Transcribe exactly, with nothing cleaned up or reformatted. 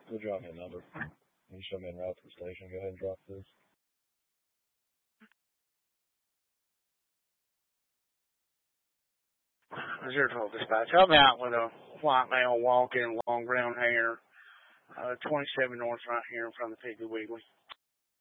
We'll drop me a number. Can you show me en route to the station? Go ahead and drop this. Zero twelve dispatch. Help me out with a white male walking, long brown hair, uh, twenty-seven north right here in front of the Piggly Wiggly.